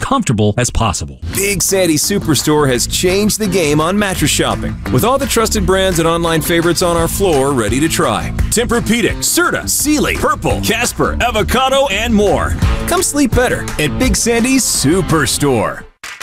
comfortable as possible. Big Sandy Superstore has changed the game on mattress shopping, with all the trusted brands and online favorites on our floor ready to try. Tempur-Pedic, Serta, Sealy, Purple, Casper, Avocado, and more. Come sleep better at Big Sandy's Superstore.